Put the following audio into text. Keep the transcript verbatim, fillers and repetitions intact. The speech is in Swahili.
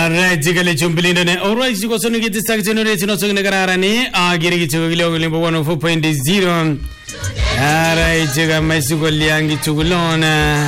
Alright, jikale chumbilindo ne. Alright, jiko sonu kiti sakchino ne chino sonu negararani. Agiri kichugo kile ogulimbo one oh four point zero. Alright, jiga maisugo liangi chugulona.